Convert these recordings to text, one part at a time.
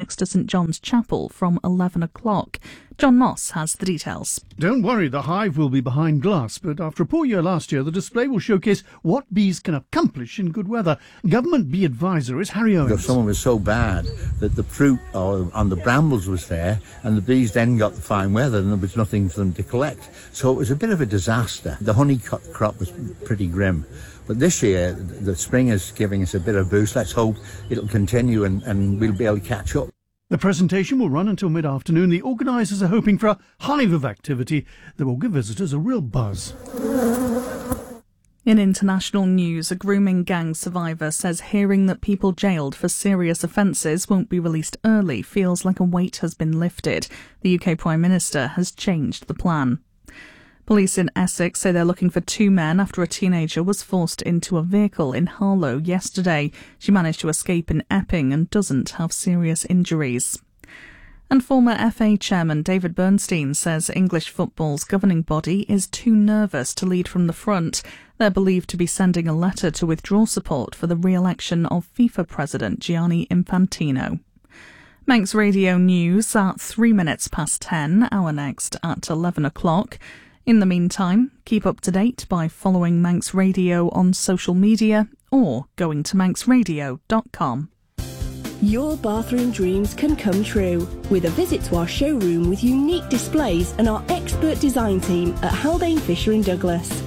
next to St John's Chapel from 11 o'clock. John Moss has the details. Don't worry, the hive will be behind glass, but after a poor year last year, the display will showcase what bees can accomplish in good weather. Government bee advisor is Harry Owens. If someone was so bad that the fruit on the brambles was there, and the bees then got the fine weather and there was nothing for them to collect. So it was a bit of a disaster. The honey crop was pretty grim. But this year, the spring is giving us a bit of boost. Let's hope it'll continue and we'll be able to catch up. The presentation will run until mid-afternoon. The organisers are hoping for a hive of activity that will give visitors a real buzz. In international news, a grooming gang survivor says hearing that people jailed for serious offences won't be released early feels like a weight has been lifted. The UK Prime Minister has changed the plan. Police in Essex say they're looking for 2 men after a teenager was forced into a vehicle in Harlow yesterday. She managed to escape in Epping and doesn't have serious injuries. And former FA chairman David Bernstein says English football's governing body is too nervous to lead from the front. They're believed to be sending a letter to withdraw support for the re-election of FIFA president Gianni Infantino. Manx Radio News at 3 minutes past 10, our next at 11 o'clock. In the meantime, keep up to date by following Manx Radio on social media or going to manxradio.com. Your bathroom dreams can come true with a visit to our showroom with unique displays and our expert design team at Haldane Fisher & Douglas.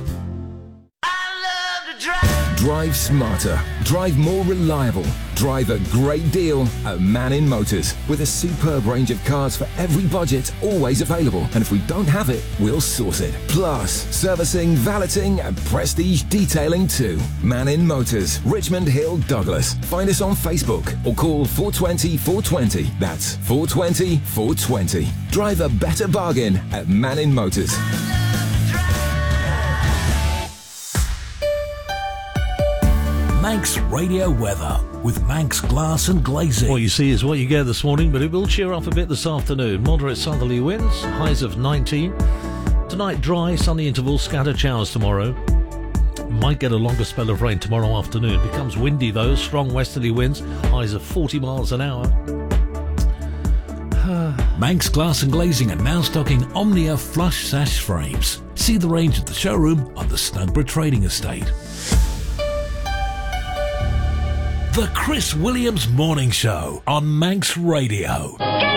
Drive smarter, drive more reliable, drive a great deal at Mannin Motors. With a superb range of cars for every budget, always available. And if we don't have it, we'll source it. Plus, servicing, valeting and prestige detailing too. Mannin Motors, Richmond Hill, Douglas. Find us on Facebook or call 420 420. That's 420 420. Drive a better bargain at Mannin Motors. Manx Radio weather with Manx Glass and Glazing. What you see is what you get this morning, but it will cheer off a bit this afternoon. Moderate southerly winds, highs of 19. Tonight dry, sunny intervals, scattered showers tomorrow. Might get a longer spell of rain tomorrow afternoon. Becomes windy though, strong westerly winds, highs of 40 miles an hour. Manx Glass and Glazing are now stocking Omnia flush sash frames. See the range at the showroom on the Snugborough Trading Estate. The Chris Williams Morning Show on Manx Radio.